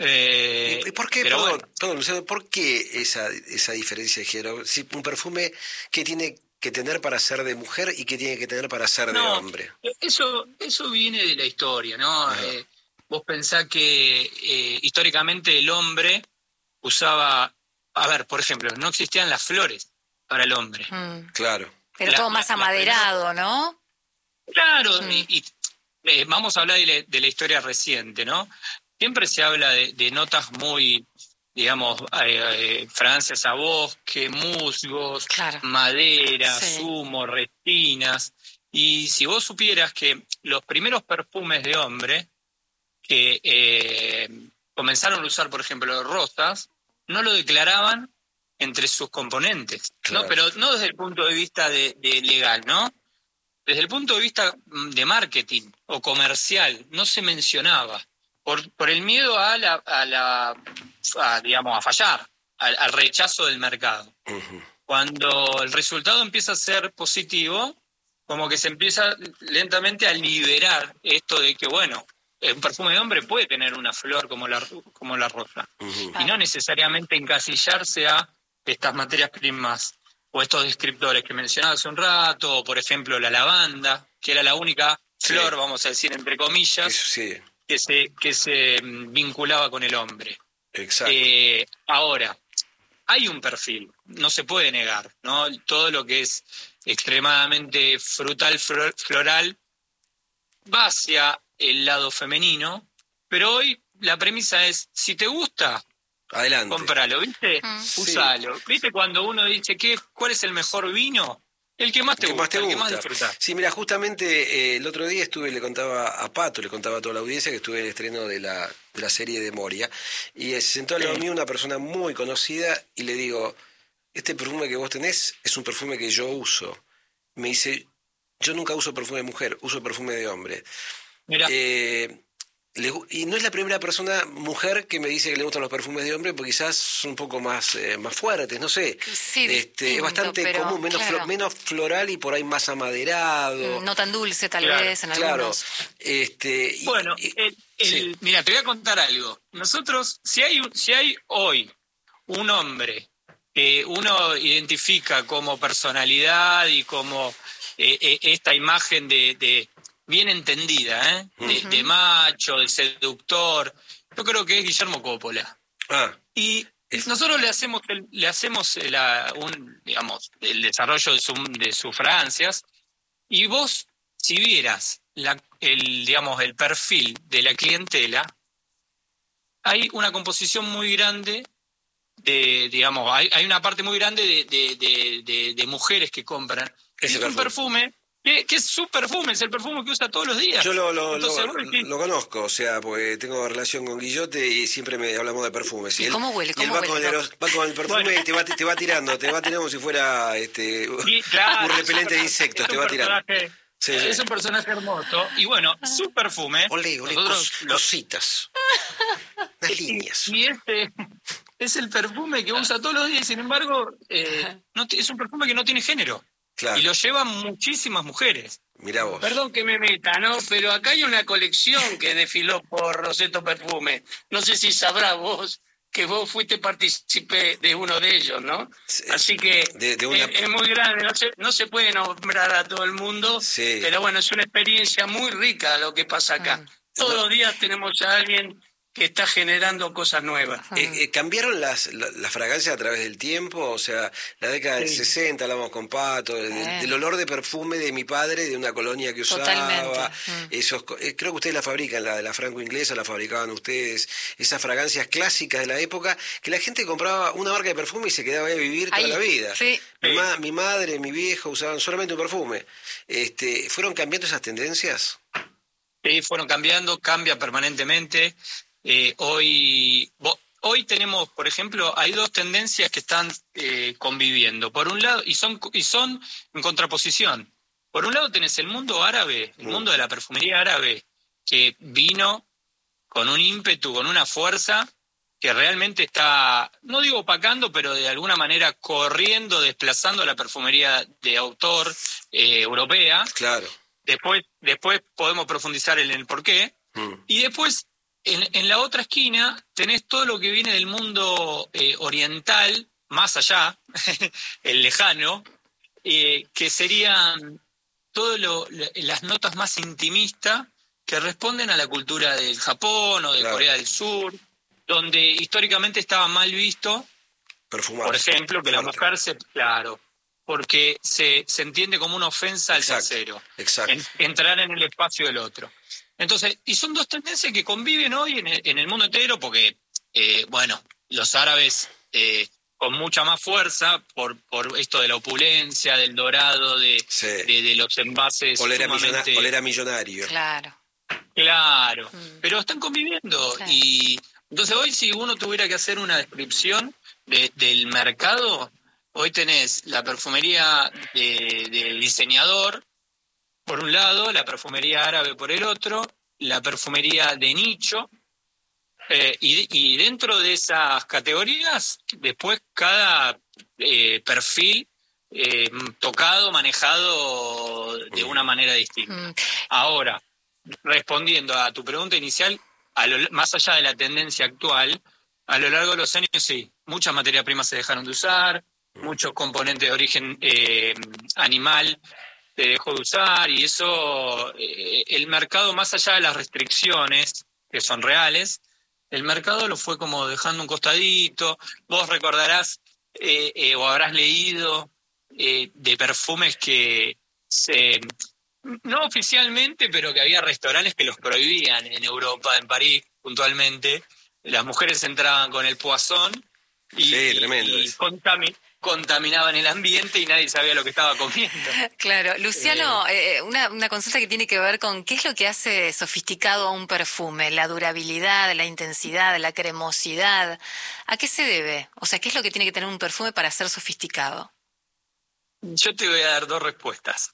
¿Y por qué, perdón, Luciano, por qué esa diferencia de género? Si un perfume, ¿qué tiene que tener para ser de mujer y qué tiene que tener para ser de hombre? Eso viene de la historia, ¿no? Vos pensás que históricamente el hombre usaba, a ver, por ejemplo, no existían las flores para el hombre. Claro. Pero todo más amaderado, ¿no? Claro, y vamos a hablar de la historia reciente, ¿no? Siempre se habla de notas muy, digamos, fragancias a bosque, musgos, claro, madera, zumo, resinas. Y si vos supieras que los primeros perfumes de hombre que comenzaron a usar, por ejemplo, rosas, no lo declaraban entre sus componentes, claro. ¿No? Pero no desde el punto de vista de legal, ¿no? Desde el punto de vista de marketing o comercial, no se mencionaba. Por el miedo digamos, a fallar, al rechazo del mercado. Uh-huh. Cuando el resultado empieza a ser positivo, como que se empieza lentamente a liberar esto de que, bueno, un perfume de hombre puede tener una flor como la rosa. Uh-huh. Y no necesariamente encasillarse a estas materias primas o estos descriptores que mencionaba hace un rato, o por ejemplo la lavanda, que era la única flor, vamos a decir, entre comillas, que se vinculaba con el hombre. Exacto. Ahora, hay un perfil, no se puede negar, ¿no? Todo lo que es extremadamente frutal, floral, va hacia el lado femenino, pero hoy la premisa es, si te gusta, adelante, compralo, ¿viste? Usalo. ¿Viste cuando uno dice cuál es el mejor vino? El que más te gusta, el que más disfrutás. Sí, mira, justamente el otro día le contaba a Pato, le contaba a toda la audiencia que estuve en el estreno de la serie de Moria, y se sentó al lado mío una persona muy conocida y le digo, este perfume que vos tenés es un perfume que yo uso. Me dice, yo nunca uso perfume de mujer, uso perfume de hombre. Mirá. Y no es la primera persona, mujer, que me dice que le gustan los perfumes de hombre, porque quizás son un poco más fuertes, no sé. Sí, distinto, es bastante común, menos floral y por ahí más amaderado. No tan dulce, tal vez, en algunos. Bueno, mira, te voy a contar algo. Nosotros, si hay hoy un hombre que uno identifica como personalidad y como esta imagen de bien entendida, de macho, de seductor, yo creo que es Guillermo Coppola. Y nosotros le hacemos digamos, el desarrollo de sus fragancias, y vos, si vieras el perfil de la clientela, hay una composición muy grande hay una parte muy grande de mujeres que compran. Es un perfume que es su perfume, es el perfume que usa todos los días. Yo lo conozco, o sea, porque tengo relación con Guillote y siempre hablamos de perfumes. ¿Y cómo huele? ¿Cómo huele? Va con el perfume y te va tirando como si fuera un repelente de insectos, te va tirando. Es un personaje hermoso. Y bueno, su perfume... Cositas. Unas líneas. Y es el perfume que usa todos los días, sin embargo, es un perfume que no tiene género. Claro. Y lo llevan muchísimas mujeres. Mirá vos. Perdón que me meta, ¿no? Pero acá hay una colección que desfiló por Rosetto Perfume. No sé si sabrás vos que vos fuiste partícipe de uno de ellos, ¿no? Sí. Así que es muy grande, no se puede nombrar a todo el mundo, pero bueno, es una experiencia muy rica lo que pasa acá. Todos los días tenemos a alguien que está generando cosas nuevas. ¿Cambiaron las fragancias a través del tiempo? O sea, la década del 60, hablábamos con Pato, del olor de perfume de mi padre, de una colonia que usaba. Totalmente. Creo que ustedes la fabrican, la de la franco-inglesa, la fabricaban ustedes. Esas fragancias clásicas de la época, que la gente compraba una marca de perfume y se quedaba ahí a vivir toda la vida. Sí. Mi madre, mi viejo usaban solamente un perfume. ¿Fueron cambiando esas tendencias? Sí, fueron cambiando, cambia permanentemente. Hoy tenemos, por ejemplo, hay dos tendencias que están conviviendo. Por un lado, y son en contraposición. Por un lado tenés el mundo árabe, el mundo de la perfumería árabe, que vino con un ímpetu, con una fuerza que realmente está, no digo opacando, pero de alguna manera corriendo, desplazando la perfumería de autor europea. Claro. Después podemos profundizar en el porqué. Y después en la otra esquina tenés todo lo que viene del mundo oriental, más allá, el lejano, que serían todas las notas más intimistas que responden a la cultura del Japón o de Corea del Sur, donde históricamente estaba mal visto, perfumarse, por ejemplo, que la mujer porque se entiende como una ofensa al tercero, entrar en el espacio del otro. Entonces, y son dos tendencias que conviven hoy en el mundo entero, porque, los árabes con mucha más fuerza por esto de la opulencia, del dorado, de los envases Olera millonario. Claro, pero están conviviendo. Claro. Y entonces hoy, si uno tuviera que hacer una descripción del mercado, hoy tenés la perfumería del diseñador por un lado, la perfumería árabe por el otro, la perfumería de nicho, y dentro de esas categorías, después cada perfil tocado, manejado de una manera distinta. Ahora, respondiendo a tu pregunta inicial, más allá de la tendencia actual, a lo largo de los años sí, muchas materias primas se dejaron de usar, muchos componentes de origen animal se dejó de usar, y eso, el mercado, más allá de las restricciones, que son reales, el mercado lo fue como dejando un costadito. Vos recordarás o habrás leído de perfumes que no oficialmente, pero que había restaurantes que los prohibían en Europa, en París puntualmente. Las mujeres entraban con el Poisson y contaminaban el ambiente y nadie sabía lo que estaba comiendo. Claro. Luciano, una consulta que tiene que ver con qué es lo que hace sofisticado a un perfume, la durabilidad, la intensidad, la cremosidad. ¿A qué se debe? O sea, ¿qué es lo que tiene que tener un perfume para ser sofisticado? Yo te voy a dar dos respuestas.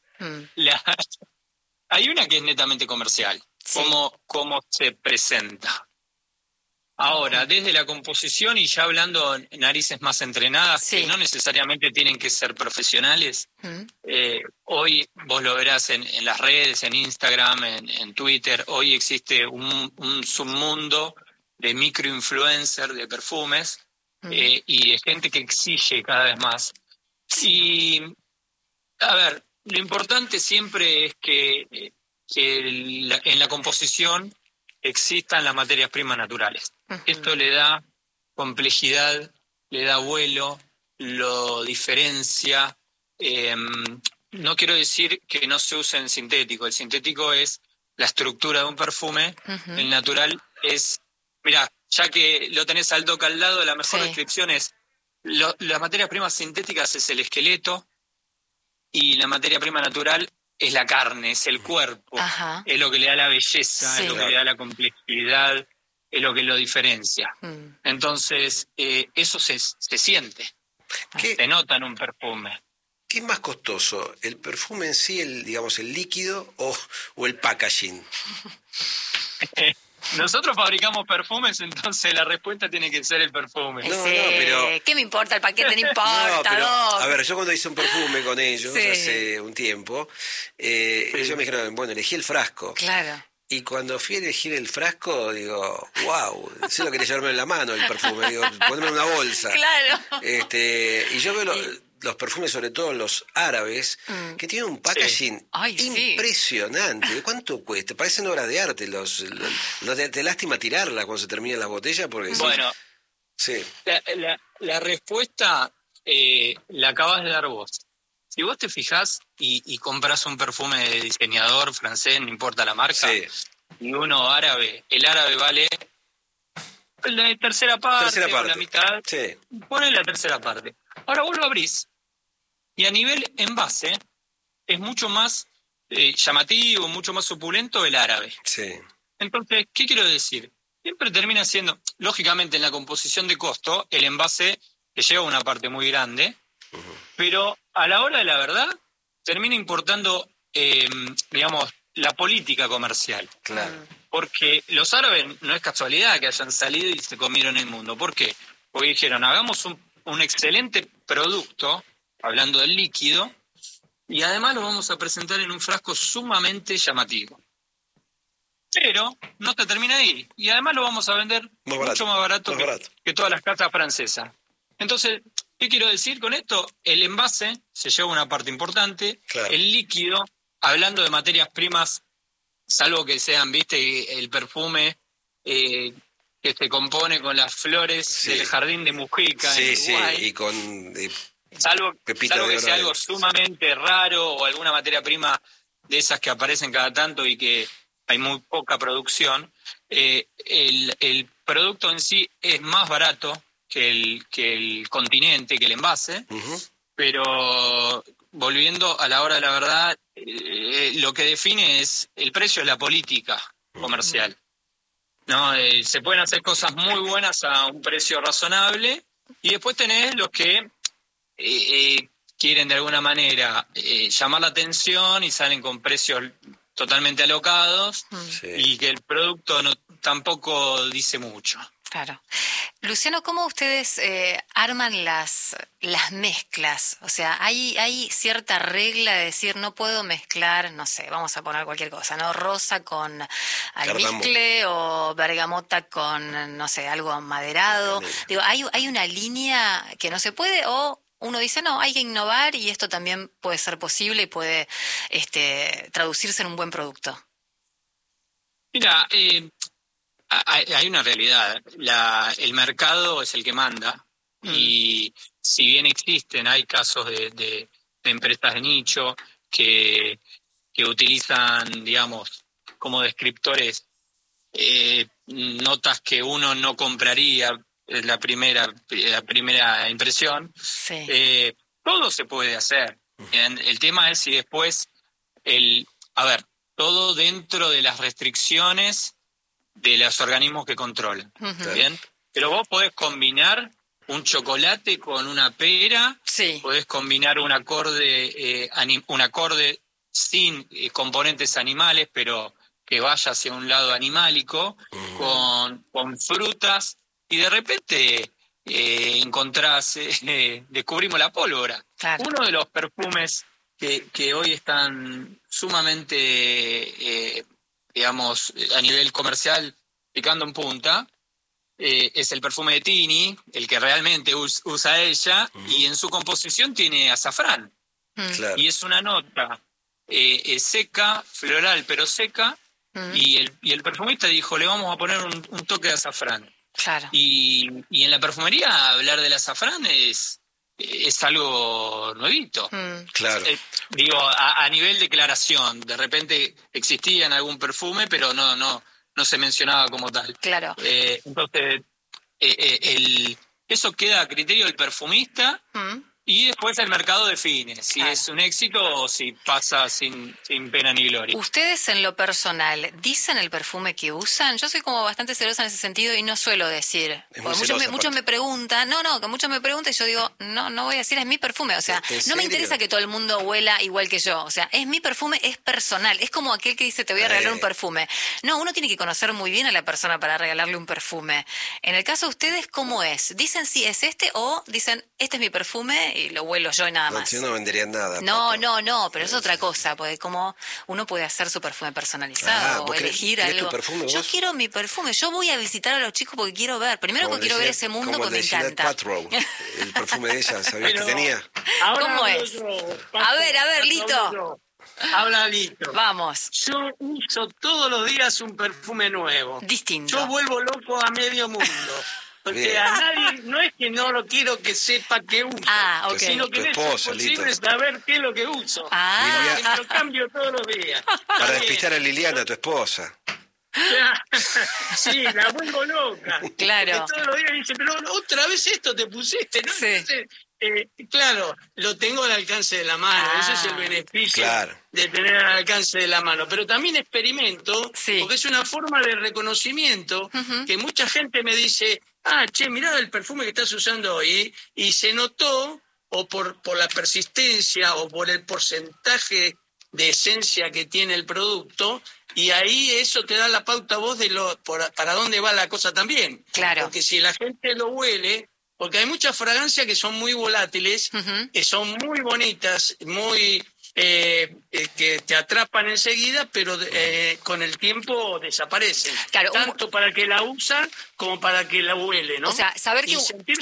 Hay una que es netamente comercial, cómo se presenta. Ahora, desde la composición, y ya hablando narices más entrenadas, que no necesariamente tienen que ser profesionales, hoy vos lo verás en las redes, en Instagram, en Twitter, hoy existe un submundo de microinfluencer de perfumes y de gente que exige cada vez más. Y, a ver, lo importante siempre es que en la composición existan las materias primas naturales. Esto le da complejidad, le da vuelo, lo diferencia. No quiero decir que no se use en sintético. El sintético es la estructura de un perfume. El natural es... Mirá, ya que lo tenés al toque al lado, la mejor descripción es... las materias primas sintéticas es el esqueleto y la materia prima natural es la carne, es el cuerpo. Es lo que le da la belleza, es lo que le da la complejidad, es lo que lo diferencia. Entonces, eso se siente, se nota en un perfume. ¿Qué es más costoso, el perfume en sí, el líquido o el packaging? Nosotros fabricamos perfumes, entonces la respuesta tiene que ser el perfume. Pero... ¿Qué me importa el paquete? No importa. A ver, yo cuando hice un perfume con ellos hace un tiempo, ellos me dijeron, bueno, elegí el frasco. Claro. Y cuando fui a elegir el frasco, digo, wow, sí lo quería llevarme en la mano el perfume, digo, ponerme en una bolsa. Claro. Y yo veo los perfumes, sobre todo los árabes, que tienen un packaging impresionante. ¿Cuánto cuesta? Parecen obras de arte. Te lástima tirarla cuando se termina la botella porque... Bueno, la respuesta la acabas de dar vos. Si vos te fijás y compras un perfume de diseñador francés, no importa la marca, y uno árabe, el árabe vale la tercera parte. O la mitad, pone la tercera parte. Ahora vos lo abrís y a nivel envase es mucho más llamativo, mucho más opulento el árabe. Entonces, ¿qué quiero decir? Siempre termina siendo, lógicamente en la composición de costo, el envase que lleva una parte muy grande, pero a la hora de la verdad termina importando, la política comercial. Claro. Porque los árabes no es casualidad que hayan salido y se comieron el mundo. ¿Por qué? Porque dijeron, hagamos un excelente producto, hablando del líquido, y además lo vamos a presentar en un frasco sumamente llamativo. Pero no te termina ahí. Y además lo vamos a vender mucho más barato que todas las casas francesas. Entonces, ¿qué quiero decir con esto? El envase se lleva una parte importante. Claro. El líquido, hablando de materias primas, salvo que sean, viste, el perfume que se compone con las flores del jardín de Mujica en Uruguay. Y con salvo que sea algo sumamente raro o alguna materia prima de esas que aparecen cada tanto y que hay muy poca producción, el producto en sí es más barato que el continente, que el envase, pero volviendo a la hora de la verdad, lo que define es el precio, es la política comercial. ¿No? Se pueden hacer cosas muy buenas a un precio razonable y después tenés los que quieren de alguna manera llamar la atención y salen con precios totalmente alocados y que el producto tampoco dice mucho. Claro. Luciano, ¿cómo ustedes arman las mezclas? O sea, ¿hay cierta regla de decir no puedo mezclar, no sé, vamos a poner cualquier cosa, ¿no? Rosa con almizcle o bergamota con, no sé, algo amaderado. Digo, ¿hay una línea que no se puede o uno dice, no, hay que innovar y esto también puede ser posible y puede traducirse en un buen producto? Mira, hay una realidad. El mercado es el que manda y si bien hay casos de empresas de nicho que utilizan, digamos, como descriptores notas que uno no compraría la primera impresión, todo se puede hacer. El tema es si después todo dentro de las restricciones de los organismos que controlan, ¿bien? Pero vos podés combinar un chocolate con una pera, podés combinar un acorde sin componentes animales, pero que vaya hacia un lado animálico, con frutas, y de repente descubrimos la pólvora. Claro. Uno de los perfumes que hoy están sumamente digamos, a nivel comercial, picando en punta, es el perfume de Tini, el que realmente usa ella, y en su composición tiene azafrán. Claro. Y es una nota seca, floral, pero seca, y el perfumista dijo, le vamos a poner un toque de azafrán. Claro. Y en la perfumería hablar del azafrán es algo nuevito. Claro. Digo, a nivel declaración, de repente existía en algún perfume, pero no se mencionaba como tal. Claro. Entonces, eso queda a criterio del perfumista y después el mercado define si es un éxito o si pasa sin pena ni gloria. ¿Ustedes en lo personal dicen el perfume que usan? Yo soy como bastante celosa en ese sentido y no suelo decir. Muchos me preguntan, que muchos me preguntan y yo digo, no voy a decir, es mi perfume. O sea, no me interesa que todo el mundo huela igual que yo. O sea, es mi perfume, es personal. Es como aquel que dice, te voy a regalar un perfume. No, uno tiene que conocer muy bien a la persona para regalarle un perfume. En el caso de ustedes, ¿cómo es? ¿Dicen si es este o dicen, este es mi perfume y lo huelo yo y nada más? Yo no vendería nada. No, pero es otra cosa, porque como uno puede hacer su perfume personalizado o elegir algo. Yo quiero mi perfume, yo voy a visitar a los chicos porque quiero ver, primero porque quiero ver ese mundo que me encanta. Patrow, el perfume de ella, ¿sabías que tenía? ¿Cómo es? A ver, Lito. Habla Lito. Vamos. Yo uso todos los días un perfume nuevo. Distinto. Yo vuelvo loco a medio mundo. Porque a nadie, no es que no lo quiero que sepa qué uso, sino que es imposible saber qué es lo que uso. Porque me lo cambio todos los días. Para despistar a Liliana, tu esposa. Sí, la vuelvo loca. Claro. Porque todos los días dice, pero otra vez esto te pusiste, ¿no? Sí. Entonces, claro, lo tengo al alcance de la mano. Ese es el beneficio de tener al alcance de la mano. Pero también experimento, porque es una forma de reconocimiento que mucha gente me dice, mirá el perfume que estás usando hoy, y se notó, o por la persistencia, o por el porcentaje de esencia que tiene el producto, y ahí eso te da la pauta a vos de para dónde va la cosa también. Claro. Porque si la gente lo huele, porque hay muchas fragancias que son muy volátiles, que son muy bonitas, muy que te atrapan enseguida, pero con el tiempo desaparecen. Claro, tanto para el que la usa como para el que la huele, ¿no? O sea, saber que...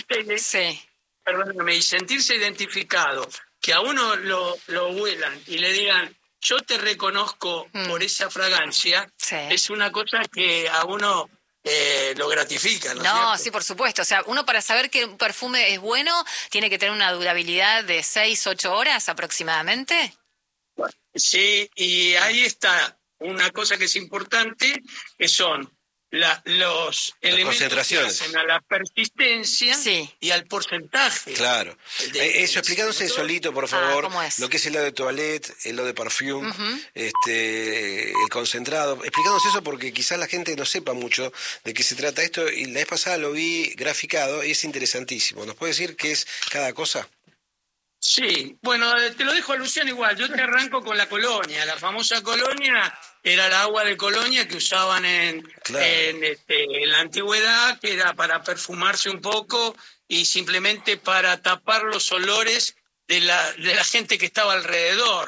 y sentirse identificado, que a uno lo huelan y le digan, yo te reconozco por esa fragancia, es una cosa que a uno lo gratifica, ¿no? No, sí, por supuesto. O sea, uno para saber que un perfume es bueno, tiene que tener una durabilidad de 6-8 horas aproximadamente. Sí, y ahí está una cosa que es importante, que son los elementos que hacen a la persistencia y al porcentaje. Claro. Eso, explicándose solito, por favor, lo que es el eau de toilette, el eau de parfum, el concentrado. Explicándonos eso porque quizás la gente no sepa mucho de qué se trata esto, y la vez pasada lo vi graficado y es interesantísimo. ¿Nos puede decir qué es cada cosa? Sí, bueno, te lo dejo a Luciano igual. Yo te arranco con la Colonia. La famosa Colonia era el agua de Colonia que usaban en la antigüedad, que era para perfumarse un poco y simplemente para tapar los olores de la gente que estaba alrededor.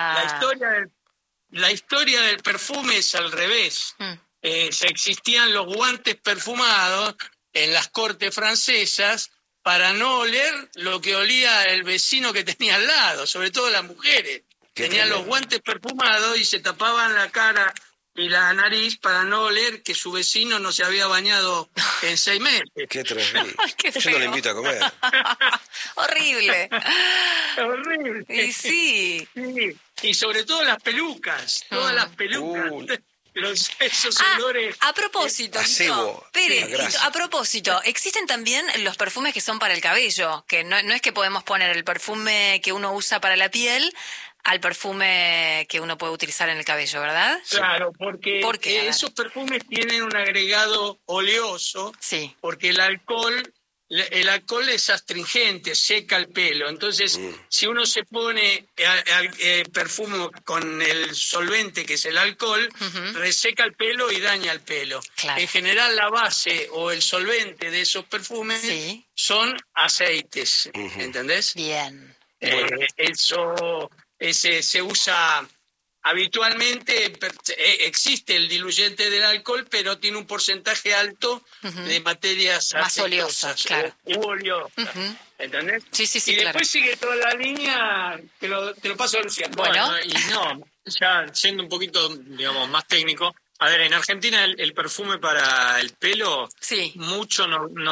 La historia del perfume es al revés. Existían los guantes perfumados en las cortes francesas para no oler lo que olía el vecino que tenía al lado, sobre todo las mujeres. Tenían los guantes perfumados y se tapaban la cara y la nariz para no oler que su vecino no se había bañado en 6 meses. Qué terrible. Yo no le invito a comer. Horrible. Horrible. Y sí. Y sobre todo las pelucas, todas las pelucas. Esos olores. A propósito, a propósito, existen también los perfumes que son para el cabello, que no es que podemos poner el perfume que uno usa para la piel al perfume que uno puede utilizar en el cabello, ¿verdad? Claro, porque esos perfumes tienen un agregado oleoso, porque el alcohol es astringente, seca el pelo. Entonces, si uno se pone perfume con el solvente, que es el alcohol, reseca el pelo y daña el pelo. Claro. En general, la base o el solvente de esos perfumes son aceites, ¿entendés? Bien. Eso se usa habitualmente. Existe el diluyente del alcohol, pero tiene un porcentaje alto de materias más oleosas, claro. Oleosas, ¿entendés? Sí, y después sigue toda la línea, te lo paso a Luciano. Bueno, ya siendo un poquito, digamos, más técnico. A ver, en Argentina el perfume para el pelo mucho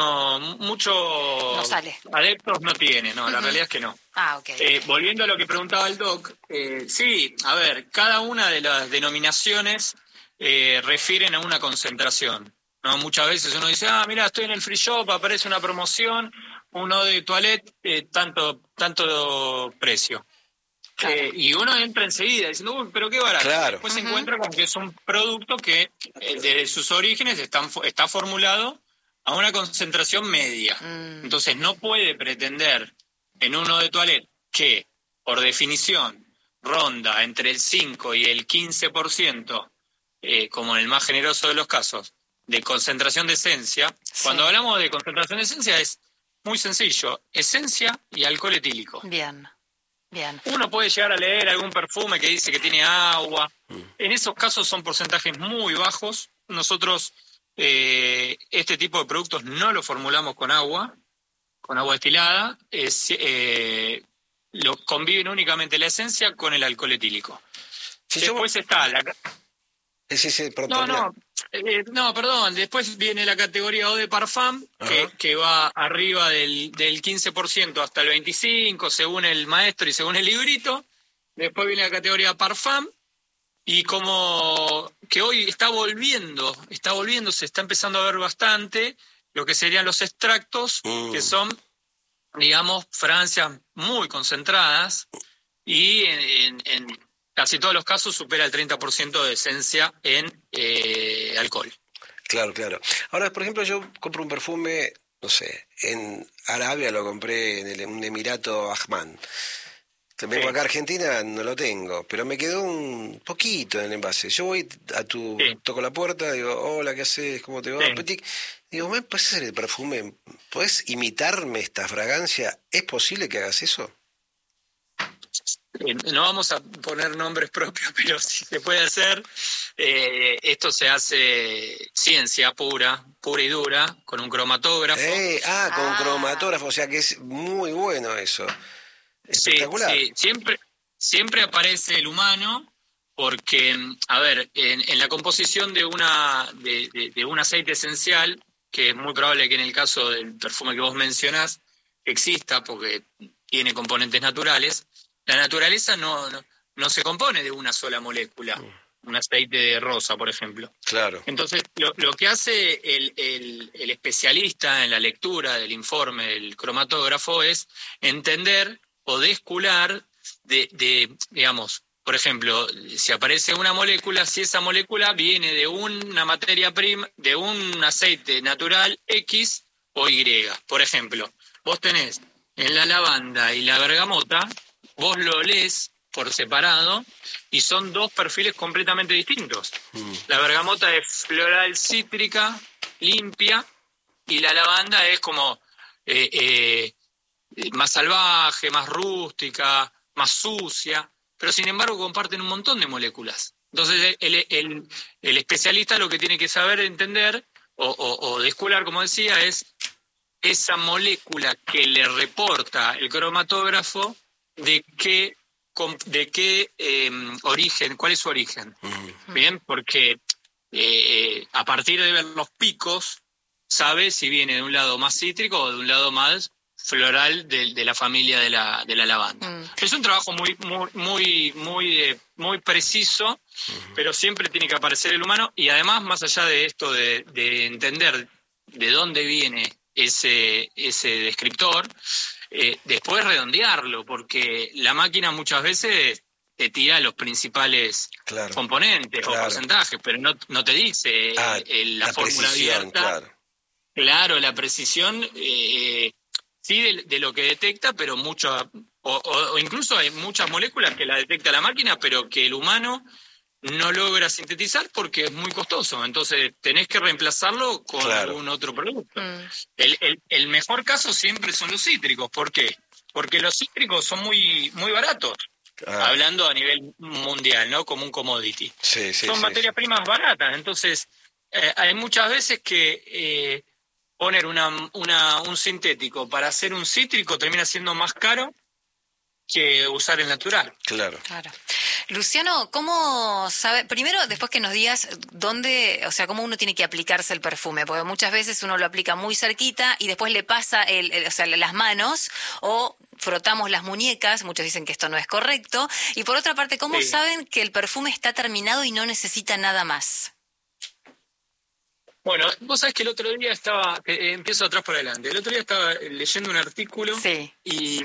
sale. Adeptos no tiene, la realidad es que no. Volviendo a lo que preguntaba el Doc, sí, a ver, cada una de las denominaciones refieren a una concentración, ¿no? Muchas veces uno dice, mira, estoy en el free shop, aparece una promoción, uno de toilette, tanto precio. Claro. Y uno entra enseguida diciendo, pero qué barato. Claro. Después se encuentra con que es un producto que desde sus orígenes está formulado a una concentración media. Entonces no puede pretender en uno de toilette que, por definición, ronda entre el 5 y el 15%, como en el más generoso de los casos, de concentración de esencia. Cuando hablamos de concentración de esencia es muy sencillo, esencia y alcohol etílico. Bien. Uno puede llegar a leer algún perfume que dice que tiene agua. En esos casos son porcentajes muy bajos. Nosotros este tipo de productos no lo formulamos con agua destilada. Lo conviven únicamente la esencia con el alcohol etílico. Después está la... perdón. Después viene la categoría eau de parfum, que va arriba del 15% hasta el 25%, según el maestro y según el librito. Después viene la categoría parfum, y como que hoy está volviendo, se está empezando a ver bastante lo que serían los extractos, que son, digamos, fragancias muy concentradas, y en casi todos los casos supera el 30% de esencia en alcohol. Claro. Ahora, por ejemplo, yo compro un perfume, no sé, en Arabia lo compré en un Emirato Ahman. Vengo acá a Argentina, no lo tengo, pero me quedó un poquito en el envase. Yo voy toco la puerta, digo, hola, ¿qué haces? ¿Cómo te va? Digo, ¿me puedes hacer el perfume? ¿Puedes imitarme esta fragancia? ¿Es posible que hagas eso? no vamos a poner nombres propios, pero si se puede hacer, esto se hace ciencia pura y dura, con un cromatógrafo. Con cromatógrafo, o sea que es muy bueno eso. Espectacular. Sí, siempre aparece el humano, porque, a ver, en la composición de un aceite esencial, que es muy probable que en el caso del perfume que vos mencionás exista, porque tiene componentes naturales, la naturaleza no se compone de una sola molécula, un aceite de rosa, por ejemplo. Claro. Entonces, lo que hace el especialista en la lectura del informe del cromatógrafo es entender o descular digamos, por ejemplo, si aparece una molécula, si esa molécula viene de una materia prima, de un aceite natural X o Y. Por ejemplo, vos tenés en la lavanda y la bergamota, vos lo lees por separado y son dos perfiles completamente distintos. La bergamota es floral cítrica, limpia, y la lavanda es como más salvaje, más rústica, más sucia, pero sin embargo comparten un montón de moléculas. Entonces el especialista lo que tiene que saber entender o descular, como decía, es esa molécula que le reporta el cromatógrafo de qué origen, cuál es su origen. Bien, porque a partir de ver los picos sabe si viene de un lado más cítrico o de un lado más floral de la familia de la lavanda. Es un trabajo muy preciso, pero siempre tiene que aparecer el humano, y además, más allá de esto de entender de dónde viene ese descriptor, después redondearlo, porque la máquina muchas veces te tira los principales componentes o porcentajes, pero no te dice la fórmula abierta. Claro, la precisión sí de lo que detecta, pero mucho, o incluso hay muchas moléculas que la detecta la máquina, pero que el humano no logra sintetizar porque es muy costoso. Entonces tenés que reemplazarlo con algún otro producto. El mejor caso siempre son los cítricos. ¿Por qué? Porque los cítricos son muy baratos, hablando a nivel mundial, ¿no? Como un commodity. Son materias primas baratas. Entonces hay muchas veces que poner un sintético para hacer un cítrico termina siendo más caro que usar el natural. Claro. Luciano, ¿cómo sabe? Primero, después que nos digas dónde, o sea, cómo uno tiene que aplicarse el perfume, porque muchas veces uno lo aplica muy cerquita y después le pasa o sea, las manos o frotamos las muñecas, muchos dicen que esto no es correcto, y por otra parte, ¿cómo saben que el perfume está terminado y no necesita nada más? Bueno, vos sabés que el otro día empiezo atrás por adelante, el otro día estaba leyendo un artículo y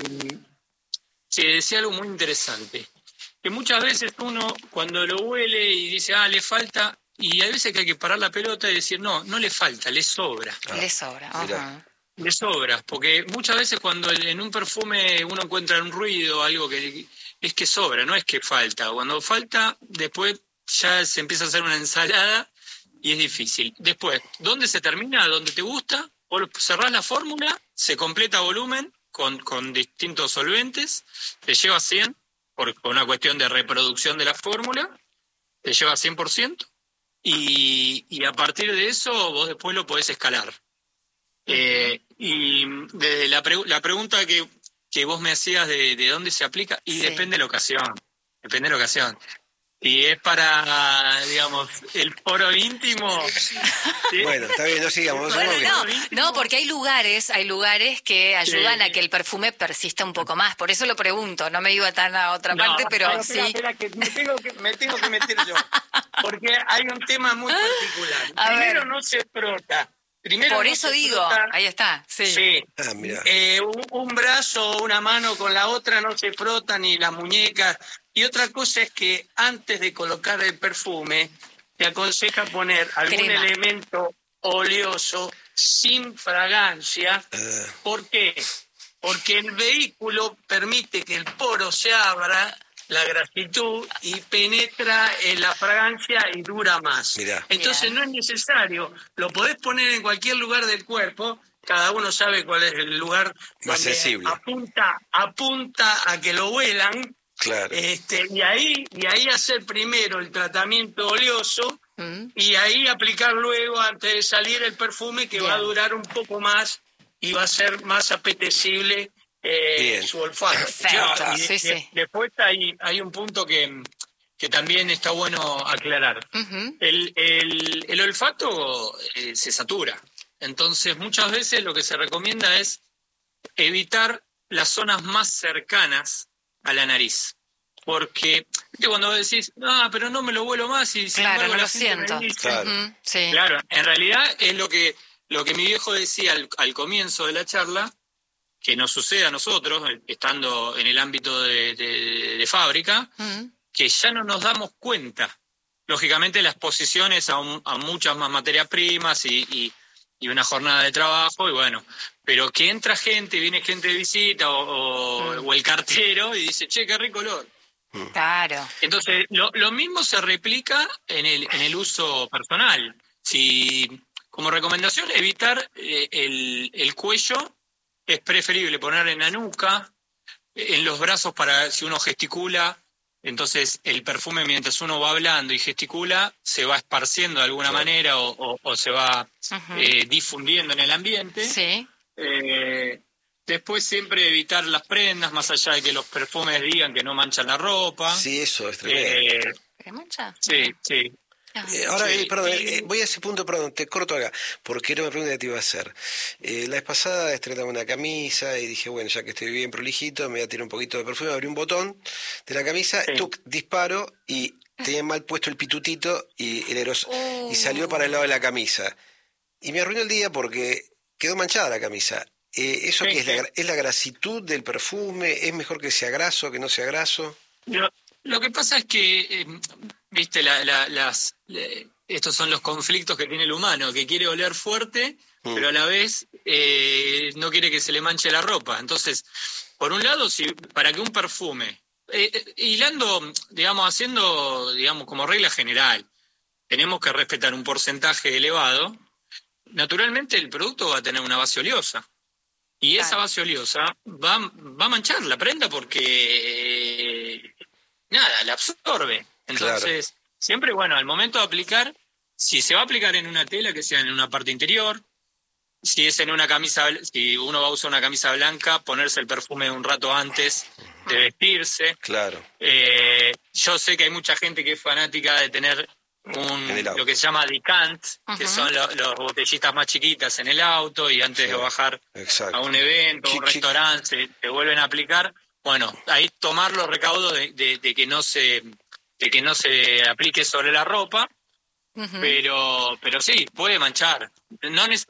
se decía algo muy interesante, que muchas veces uno cuando lo huele y dice, le falta, y hay veces que hay que parar la pelota y decir, no le falta, le sobra. Le sobra, Le sobra, porque muchas veces cuando en un perfume uno encuentra un ruido, algo que es que sobra, no es que falta. Cuando falta, después ya se empieza a hacer una ensalada y es difícil. Después, ¿dónde se termina? ¿Dónde te gusta? Vos cerrás la fórmula, se completa volumen con distintos solventes, te lleva a 100, por una cuestión de reproducción de la fórmula, te lleva a 100%, y a partir de eso vos después lo podés escalar. Y de la pregunta que vos me hacías de dónde se aplica, y depende de la ocasión. Si es para, digamos, el foro íntimo. ¿Sí? Bueno, está bien, no sigamos. No, porque hay lugares que ayudan a que el perfume persista un poco más. Por eso lo pregunto, no me iba tan a otra parte, pero espera, que me tengo que meter yo. Porque hay un tema muy particular. Primero no se frota. Por eso digo, ahí está, sí. Mira. Un brazo o una mano con la otra no se frotan, ni las muñecas. Y otra cosa es que antes de colocar el perfume, te aconseja poner algún elemento oleoso sin fragancia. ¿Por qué? Porque el vehículo permite que el poro se abra, la grasitud, y penetra en la fragancia y dura más. Entonces no es necesario, lo podés poner en cualquier lugar del cuerpo, cada uno sabe cuál es el lugar más sensible. Apunta a que lo huelan, Claro. Y ahí hacer primero el tratamiento oleoso y ahí aplicar luego, antes de salir, el perfume, que va a durar un poco más y va a ser más apetecible su olfato. Perfecto. Sí. Después hay un punto que también está bueno aclarar. El olfato se satura. Entonces, muchas veces lo que se recomienda es evitar las zonas más cercanas a la nariz. Porque, ¿viste? Cuando decís, no, pero no me lo huelo más y sin claro, embargo, no lo siento. Claro. Sí. Claro, en realidad es lo que mi viejo decía al comienzo de la charla, que nos sucede a nosotros, estando en el ámbito de fábrica, que ya no nos damos cuenta. Lógicamente, la exposición es a muchas más materias primas y una jornada de trabajo, y bueno, pero que entra gente, viene gente de visita o el cartero y dice, che, qué rico olor. Claro. Entonces, lo mismo se replica en el uso personal. Si, como recomendación, evitar el cuello, es preferible poner en la nuca, en los brazos, para si uno gesticula. Entonces, el perfume, mientras uno va hablando y gesticula, se va esparciendo de alguna manera o se va difundiendo en el ambiente. Sí. Después, siempre evitar las prendas, más allá de que los perfumes digan que no manchan la ropa. Sí, eso es tremendo. ¿Qué mancha? Sí. Ahora, perdón, voy a ese punto, perdón, te corto acá, porque era una pregunta que te iba a hacer. La vez pasada estrenaba una camisa y dije, bueno, ya que estoy bien prolijito, me voy a tirar un poquito de perfume, abrí un botón de la camisa, disparo y tenía mal puesto el pitutito y salió para el lado de la camisa. Y me arruinó el día porque quedó manchada la camisa. ¿Eso qué es? ¿Es la grasitud del perfume? ¿Es mejor que sea graso, que no sea graso? Lo que pasa es que, viste, estos son los conflictos que tiene el humano, que quiere oler fuerte, pero a la vez no quiere que se le manche la ropa. Entonces, por un lado, para que un perfume, hilando, haciendo como regla general, tenemos que respetar un porcentaje elevado, naturalmente el producto va a tener una base oleosa. Y esa base oleosa va a manchar la prenda porque la absorbe. Entonces, siempre, al momento de aplicar, si se va a aplicar en una tela, que sea en una parte interior. Si es en una camisa, si uno va a usar una camisa blanca, ponerse el perfume un rato antes de vestirse. Claro. Yo sé que hay mucha gente que es fanática de tener lo que se llama decant, que son las botellitas más chiquitas en el auto, y antes de bajar a un evento, a un restaurante, se vuelven a aplicar. Bueno, ahí tomar los recaudos de que no se aplique sobre la ropa, pero sí, puede manchar. No es,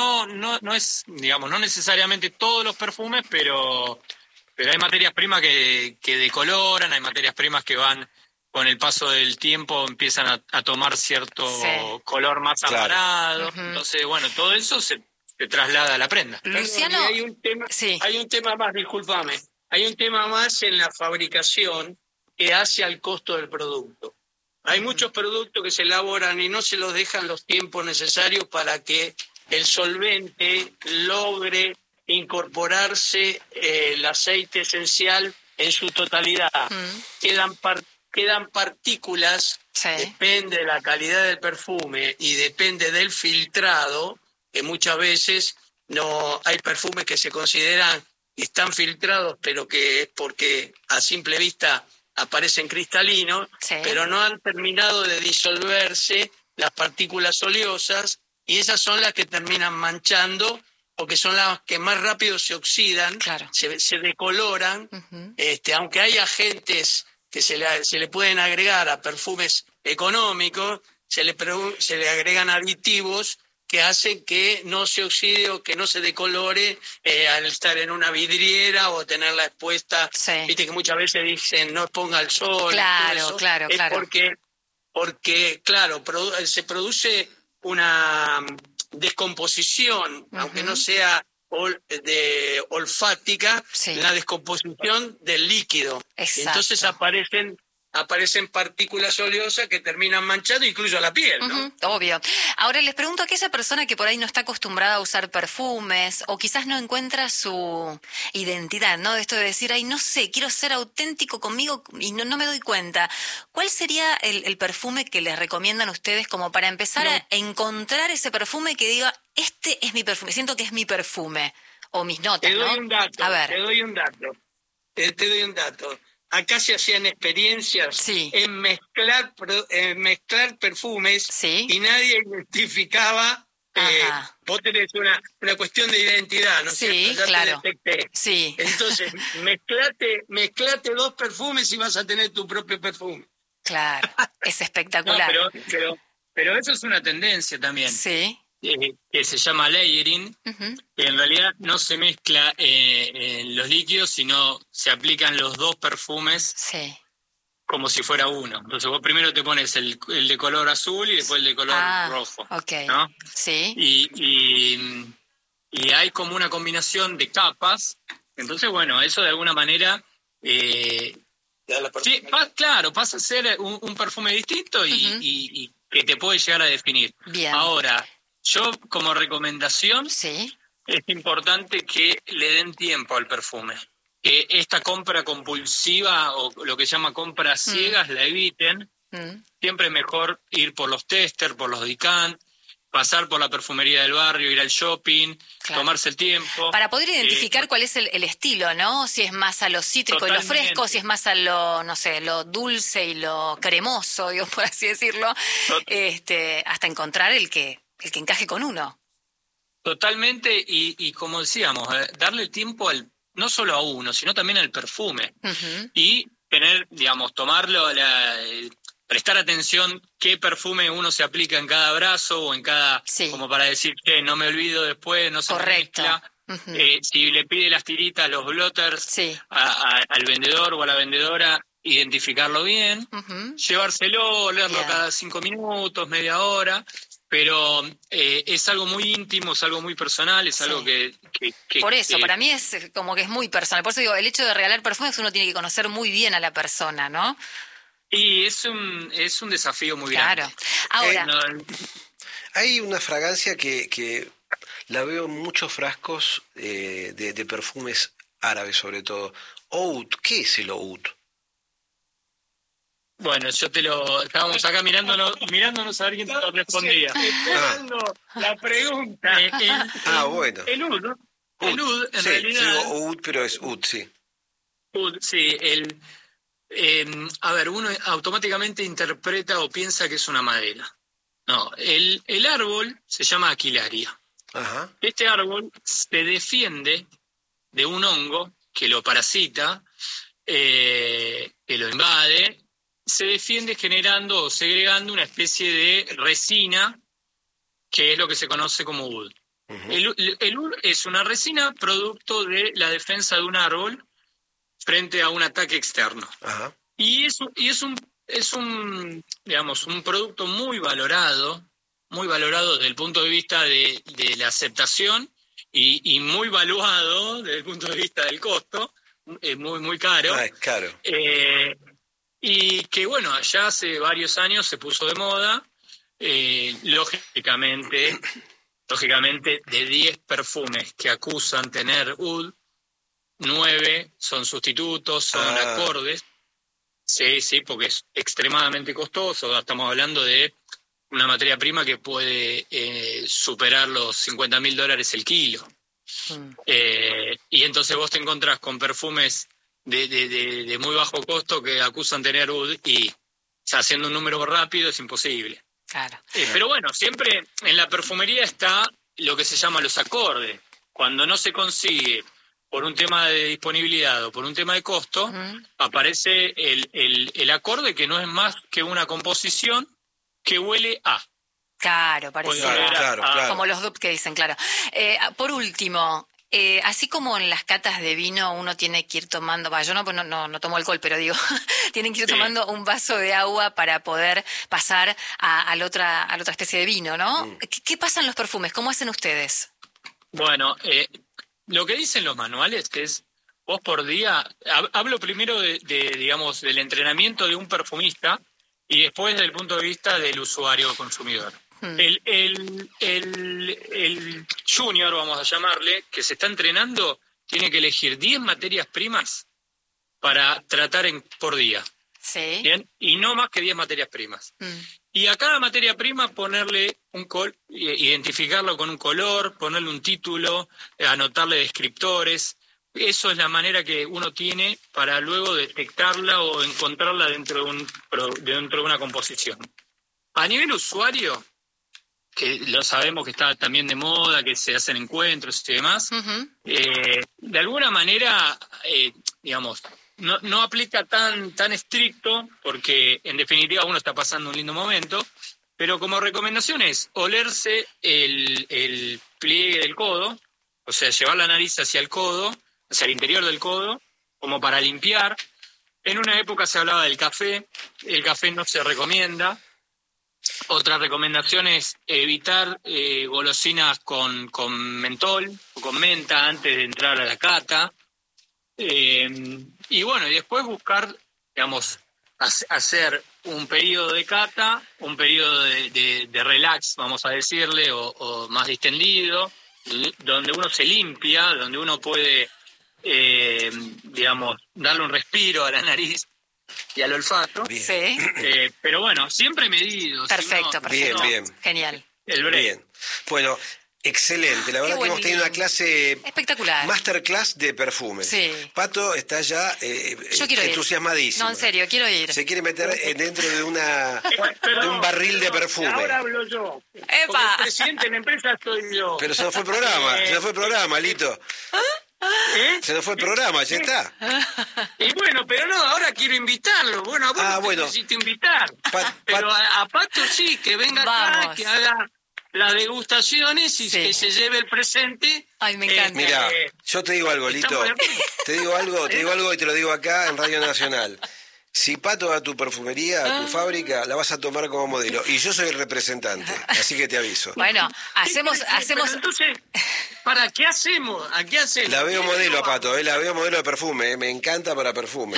no necesariamente todos los perfumes, pero hay materias primas que decoloran, hay materias primas que van con el paso del tiempo, empiezan a tomar cierto color más amarado. Entonces, todo eso se traslada a la prenda. Luciano, hay un tema más, discúlpame. Hay un tema más en la fabricación que hace al costo del producto. Hay muchos productos que se elaboran y no se los dejan los tiempos necesarios para que el solvente logre incorporarse el aceite esencial en su totalidad. Quedan partículas, depende de la calidad del perfume y depende del filtrado, que muchas veces no hay perfumes que se consideran están filtrados, pero que es porque a simple vista aparecen cristalinos, pero no han terminado de disolverse las partículas oleosas, y esas son las que terminan manchando, porque son las que más rápido se oxidan, se decoloran, aunque hay agentes que se le pueden agregar a perfumes económicos, se le agregan aditivos que hacen que no se oxide o que no se decolore al estar en una vidriera o tenerla expuesta. Viste que muchas veces dicen no exponga al sol. Claro. Porque se produce una descomposición, aunque no sea olfática, la descomposición del líquido. Exacto. Entonces aparecen aparecen partículas oleosas que terminan manchando incluso la piel, ¿no? Obvio. Ahora les pregunto a aquella persona que por ahí no está acostumbrada a usar perfumes o quizás no encuentra su identidad, ¿no? De esto de decir, ay, no sé, quiero ser auténtico conmigo y no me doy cuenta. ¿Cuál sería el perfume que les recomiendan ustedes como para empezar a encontrar ese perfume que diga, este es mi perfume, siento que es mi perfume? O mis notas, Te doy ¿no? un dato, A ver. te doy un dato. Acá se hacían experiencias en mezclar perfumes y nadie identificaba. Vos tenés una cuestión de identidad, ¿no es cierto? Ya claro. te detecté. Sí. Entonces, mezclate 2 perfumes y vas a tener tu propio perfume. Claro, es espectacular. No, pero eso es una tendencia también. Sí. Que se llama layering, que en realidad no se mezcla en los líquidos, sino se aplican los 2 perfumes como si fuera uno. Entonces vos primero te pones el de color azul y después el de color rojo. Okay. ¿No? Sí. Y hay como una combinación de capas. Entonces, bueno, eso de alguna manera... claro, pasa a ser un perfume distinto y que te puede llegar a definir. Bien. Ahora... Yo, como recomendación, es importante que le den tiempo al perfume. Que esta compra compulsiva o lo que se llama compras ciegas la eviten. Siempre es mejor ir por los tester, por los decant, pasar por la perfumería del barrio, ir al shopping, tomarse el tiempo. Para poder identificar cuál es el estilo, ¿no? Si es más a lo cítrico y lo fresco, si es más a lo, no sé, lo dulce y lo cremoso, digo, por así decirlo, hasta encontrar el que encaje con uno. Totalmente, y como decíamos, darle el tiempo no solo a uno, sino también al perfume. Y tener, digamos, tomarlo, prestar atención qué perfume uno se aplica en cada brazo o en cada, como para decir, que no me olvido después, no se mezcla. Si le pide las tiritas, los blotters al vendedor o a la vendedora, identificarlo bien, llevárselo, olerlo cada 5 minutos, media hora. Pero es algo muy íntimo, es algo muy personal, es algo que por eso, para mí es como que es muy personal. Por eso digo, el hecho de regalar perfumes uno tiene que conocer muy bien a la persona, ¿no? Y es un desafío muy grande. Claro. Ahora... hay una fragancia que la veo en muchos frascos de perfumes árabes, sobre todo. Oud, ¿qué es el oud? Bueno, estábamos acá mirándonos a ver quién te lo respondía. Esperando la pregunta. Bueno. El oud, ¿no? El oud, en realidad... Sí, digo oud, pero es oud, sí. Oud, sí. A ver, uno automáticamente interpreta o piensa que es una madera. No, el árbol se llama Aquilaria. Este árbol se defiende de un hongo que lo parasita, que lo invade. Se defiende generando o segregando una especie de resina que es lo que se conoce como oud. El oud es una resina producto de la defensa de un árbol frente a un ataque externo. Y es un producto muy valorado desde el punto de vista de la aceptación y muy valuado desde el punto de vista del costo, es muy, muy caro. Es caro. Y que, bueno, ya hace varios años se puso de moda, lógicamente, de 10 perfumes que acusan tener oud, 9 son sustitutos, son acordes. Sí, porque es extremadamente costoso. Estamos hablando de una materia prima que puede superar los $50.000 el kilo. Y entonces vos te encontrás con perfumes de muy bajo costo que acusan tener oud y haciendo un número rápido es imposible. Claro. Pero bueno, siempre en la perfumería está lo que se llama los acordes. Cuando no se consigue por un tema de disponibilidad o por un tema de costo, aparece el acorde que no es más que una composición que huele a. Claro, parece. Claro. Como los dupes que dicen, claro. Por último, así como en las catas de vino uno tiene que ir tomando, yo no tomo alcohol, pero digo, tienen que ir tomando un vaso de agua para poder pasar a la otra especie de vino, ¿no? ¿Qué pasa en los perfumes? ¿Cómo hacen ustedes? Bueno, lo que dicen los manuales es vos por día, hablo primero digamos, del entrenamiento de un perfumista y después del punto de vista del usuario o consumidor. El junior, vamos a llamarle, que se está entrenando, tiene que elegir 10 materias primas para tratar por día. Sí. ¿Bien? Y no más que 10 materias primas. Y a cada materia prima ponerle identificarlo con un color, ponerle un título, anotarle descriptores. Eso es la manera que uno tiene para luego detectarla o encontrarla dentro de una composición. A nivel usuario, que lo sabemos que está también de moda, que se hacen encuentros y demás, de alguna manera, digamos, no aplica tan estricto, porque en definitiva uno está pasando un lindo momento, pero como recomendación es olerse el pliegue del codo, o sea, llevar la nariz hacia el codo, hacia el interior del codo, como para limpiar. En una época se hablaba del café, el café no se recomienda. Otra recomendación es evitar golosinas con mentol o con menta antes de entrar a la cata. Y bueno, y después buscar, digamos, hacer un periodo de cata, un periodo de relax, vamos a decirle, o más distendido, donde uno se limpia, donde uno puede, digamos, darle un respiro a la nariz y al olfato. Sí. Pero bueno, siempre medido. Perfecto, perfecto. Bien. Genial. El break. Bien. Bueno, excelente. La verdad que hemos tenido una clase espectacular. Masterclass de perfume. Sí. Pato está ya entusiasmadísimo. No, en serio, quiero ir. Se quiere meter dentro de un barril de perfume. Ahora hablo yo. ¡Epa! El presidente de la empresa soy yo. Pero se nos fue el programa, Lito. Se nos fue el programa, ya está. Y bueno, pero no, ahora quiero invitarlo. Bueno, a vos necesito invitar. Pero a Pato sí, que venga acá, que haga las degustaciones y que se lleve el presente. Ay, me encanta. Mira, yo te digo algo, Lito. Te digo algo y te lo digo acá en Radio Nacional. Si Pato va a tu perfumería, a tu fábrica, la vas a tomar como modelo. Y yo soy el representante, así que te aviso. Bueno, hacemos... Entonces, ¿para qué hacemos? ¿A qué hacemos? La veo modelo a Pato, la veo modelo de perfume, me encanta para perfume.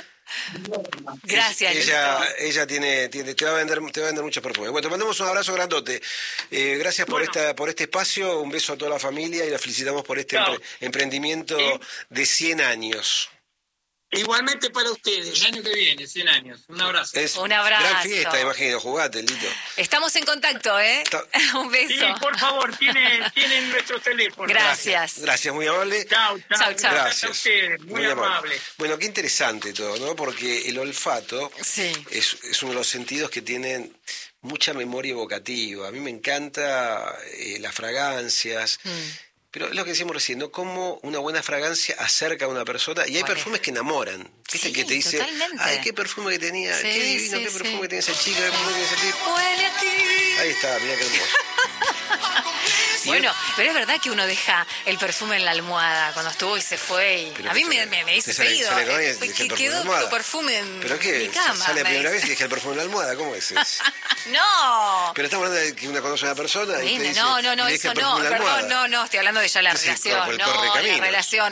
Gracias. Ella te va a vender muchos perfumes. Bueno, te mandamos un abrazo grandote. Gracias por este espacio, un beso a toda la familia y la felicitamos por este emprendimiento de 100 años. Igualmente para ustedes. El año que viene, 100 años. Un abrazo. Un abrazo. Gran fiesta, imagino. Jugate, Lito. Estamos en contacto, ¿eh? Un beso. Sí, por favor, tienen nuestro teléfono. Gracias. Gracias, muy amable. Chao. Gracias. Gracias a ustedes, muy amable. Bueno, qué interesante todo, ¿no? Porque el olfato es uno de los sentidos que tienen mucha memoria evocativa. A mí me encanta las fragancias. Pero es lo que decíamos recién, ¿no? Cómo una buena fragancia acerca a una persona. Y hay perfumes que enamoran. ¿Viste? Que te dice, totalmente. ay, qué perfume que tenía, qué divino, qué perfume que tenía esa chica, qué perfume que tenía ese tipo. Huele a ti. Ahí está, mira qué hermoso. Bueno, pero es verdad que uno deja el perfume en la almohada cuando estuvo y se fue. Y a mí me dice seguido, que quedó tu perfume en mi cama. Sale la primera vez y dejé el perfume en la almohada, ¿cómo es eso? No. Pero estamos hablando de que uno conoce a una persona y te dice, no, eso no, perdón, no, estoy hablando de ya la relación. La relación.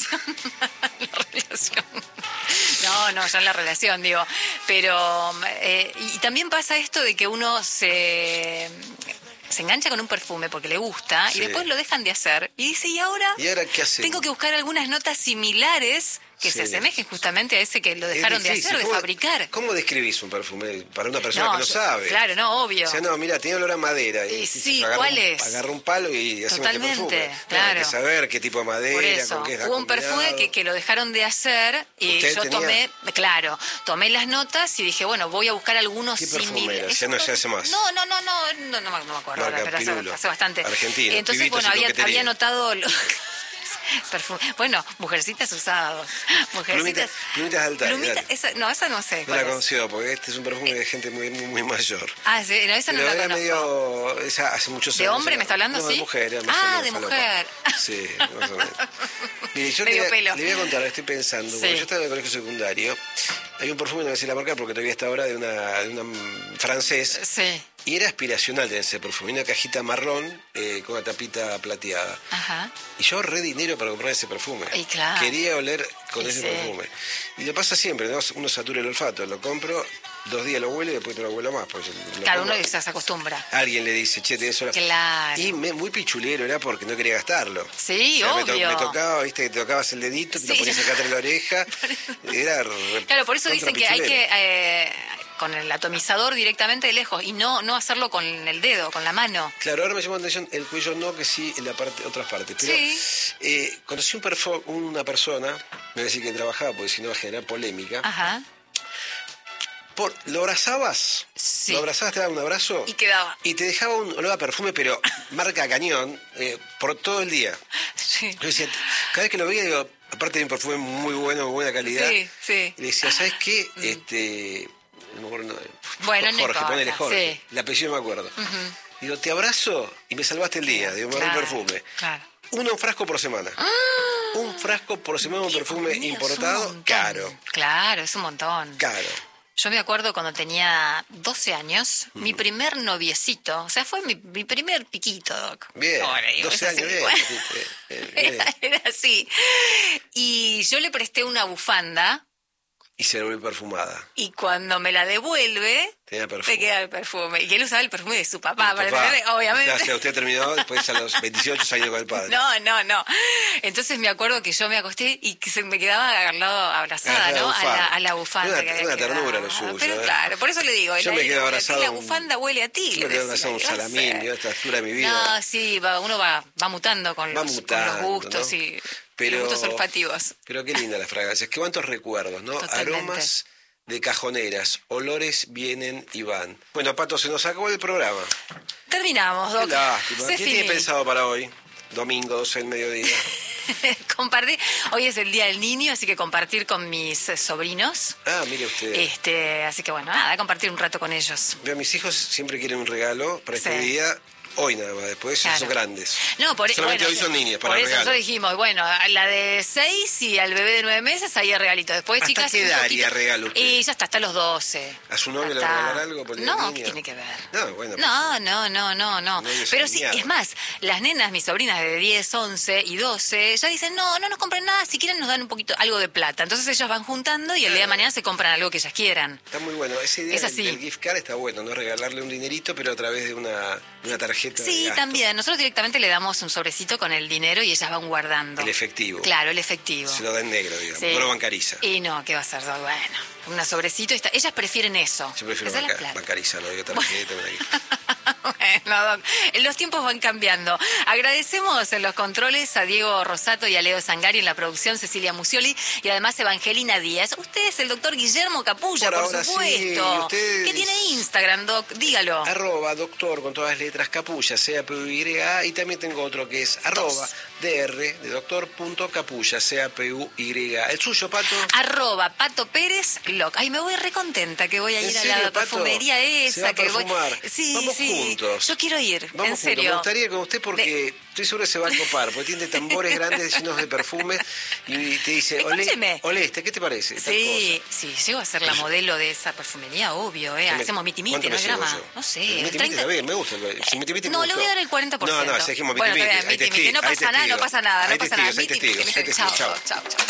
No, ya en la relación, digo. Pero, y también pasa esto de que uno se engancha con un perfume porque le gusta y después lo dejan de hacer y dice, ¿y ahora qué hacemos? Tengo que buscar algunas notas similares que se asemejen justamente a ese que lo dejaron de hacer, de fabricar. ¿Cómo describís un perfume para una persona que no sabe? Claro, no, obvio. O sea, no, mira, tiene olor a madera. Sí, ¿cuál es? Agarra un palo y hace este perfume. Claro. Hay que saber qué tipo de madera, por eso, con qué está hubo un perfume que lo dejaron de hacer y yo tomé las notas y dije, bueno, voy a buscar algunos similares. Ya no se hace más. No me acuerdo ahora, pero hace bastante. Argentino. Entonces, bueno, había notado... Perfume. Bueno, Mujercitas usados. Plumitas Altares. Esa no sé. No la conoció, porque este es un perfume de gente muy, muy mayor. Sí, esa no la conozco. Esa hace muchos años. ¿De hombre me está hablando? No, sí. De mujer. De mujer. Sí, más o menos. Mire, yo le voy a contar, estoy pensando, cuando yo estaba en el colegio secundario, Hay un perfume, no voy a decir la marca porque todavía está ahora, de una francés. Sí. Y era aspiracional de ese perfume, una cajita marrón con una tapita plateada. Ajá. Y yo ahorré dinero para comprar ese perfume. Y claro. Quería oler con ese perfume. Y le pasa siempre, ¿no? Uno satura el olfato, lo compro, 2 días lo huele y después no lo huelo más. Claro, uno se acostumbra. Alguien le dice, che, te eso. Claro. Y muy pichulero era porque no quería gastarlo. Sí, o sea, obvio. Me tocaba, viste, que te tocabas el dedito, te lo ponías acá atrás de la oreja. Era claro, por eso dicen que hay que... con el atomizador directamente de lejos y no hacerlo con el dedo, con la mano. Claro, ahora me llamó la atención el cuello no, que sí en otras partes. Pero sí. Conocí una persona, me voy a decir que trabajaba porque si no va a generar polémica. Ajá. ¿Lo abrazabas? Sí. ¿Lo abrazabas, te daba un abrazo? Y quedaba. Y te dejaba un olor a perfume, pero marca cañón, por todo el día. Sí. Yo decía, cada vez que lo veía, digo, aparte de un perfume muy bueno, de buena calidad. Sí, sí. Y le decía, ¿sabes qué? No me acuerdo, bueno, Jorge, ponele Jorge. Sí. El apellido no me acuerdo. Digo, te abrazo y me salvaste el día. Digo, me doy un perfume. Claro. Un frasco por semana. Un frasco por semana, un perfume importado, caro. Claro, es un montón. Caro. Yo me acuerdo cuando tenía 12 años, mi primer noviecito, o sea, fue mi primer piquito, Doc. Bien, ahora, 12 años, bien. Era así. Y yo le presté una bufanda. Y se volvió perfumada. Y cuando me la devuelve, me queda el perfume. Y él usaba el perfume de su papá, obviamente. O sea, usted terminó después a los 28 años con el padre. No. Entonces me acuerdo que yo me acosté y que me quedaba al lado abrazada, ¿no? A la bufanda. Una ternura lo suyo. Pero claro, por eso le digo. Yo me quedo abrazado. La bufanda huele a ti. Yo me quedo abrazado a un salamín, yo a esta altura de mi vida. No, sí, uno va mutando con los gustos, ¿no? Y... Los gustos olfativos. Pero qué linda las fragancias. Qué cuántos recuerdos, ¿no? Totalmente. Aromas de cajoneras. Olores vienen y van. Bueno, Pato, se nos acabó el programa. Terminamos, Doc. Qué lástima. ¿Qué tiene pensado para hoy? Domingo, 12 del mediodía. Compartir. Hoy es el Día del Niño, así que compartir con mis sobrinos. Ah, mire usted. Así que bueno, nada, compartir un rato con ellos. Veo, mis hijos siempre quieren un regalo para este día. Hoy nada más, después son grandes. No, solamente hoy son niños para por regalo. Eso nosotros dijimos, bueno, la de 6 y al bebé de 9 meses, ahí es regalito. Después, ¿hasta chicas, qué edad haría regalo usted? Y ya está, hasta los 12. ¿A su novio le va a regalar algo por el No, niño? ¿qué tiene que ver? No, bueno. No. Pero sí, es más, las nenas, mis sobrinas de 10, 11 y 12, ya dicen, no nos compren nada, si quieren nos dan un poquito, algo de plata. Entonces ellas van juntando y el día de mañana se compran algo que ellas quieran. Está muy bueno. Esa idea del gift card está bueno, ¿no? Regalarle un dinerito, pero a través de una tarjeta de gasto. También. Nosotros directamente le damos un sobrecito con el dinero y ellas van guardando. El efectivo. Claro, el efectivo. Se lo da en negro, digamos. Sí. No lo bancariza. Y no, ¿qué va a ser? Bueno, un sobrecito. Ellas prefieren eso. Yo prefiero bancarizar, no digo tarjeta. Bueno, Doc, los tiempos van cambiando. Agradecemos en los controles a Diego Rosato y a Leo Sangari, en la producción Cecilia Musioli y además Evangelina Díaz. Usted es el doctor Guillermo Capulla, por supuesto. Sí, ¿Qué tiene Instagram, Doc? Dígalo. @doctor con todas las letras Capulla, CAPUY, y también tengo otro que es @dr de doctor.capulla, CAPUY. ¿El suyo, Pato? @Pato Pérez Loc. Ay, me voy recontenta que voy a ir a la perfumería esa. ¿Se va a perfumar? Sí, Vamos juntos. Yo quiero ir, Vamos en serio. Juntos. Me gustaría ir con usted porque estoy seguro que se va a copar, porque tiene tambores grandes llenos de perfumes y te dice, olé, ¿qué te parece? Sí, llego a ser la modelo de esa perfumería, obvio, Hacemos miti-miti, ¿no es grama? No sé. Miti-miti está bien, me gusta. No, le voy a dar el 40%. No, seguimos miti-miti. No pasa nada, no pasa nada. Hay testigos. Chao.